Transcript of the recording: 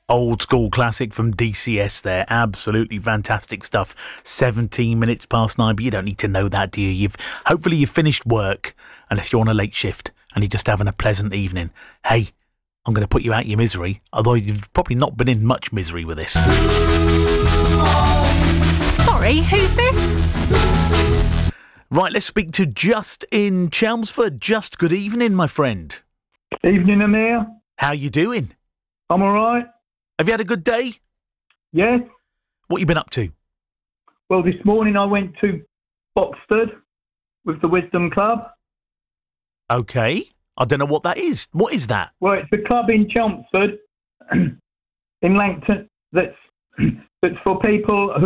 Old school classic from DCS there. Absolutely fantastic stuff. 17 minutes past 9, but you don't need to know that, do you? Hopefully you've finished work, unless you're on a late shift and you're just having a pleasant evening. Hey, I'm going to put you out of your misery, although you've probably not been in much misery with this. Sorry, who's this? Right, let's speak to Just in Chelmsford. Just, good evening, my friend. Evening, Amir. How you doing? I'm all right. Have you had a good day? Yes. What you been up to? Well, this morning I went to Oxford with the Wisdom Club. Okay. I don't know what that is. What is that? Well, it's a club in Chelmsford, in Langton, that's for people